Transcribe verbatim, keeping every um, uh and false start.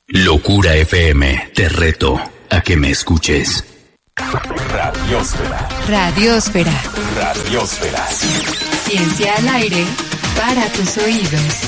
Locura F M, te reto a que me escuches. Radiósfera. Radiósfera. Radiósfera. Ciencia al aire para tus oídos.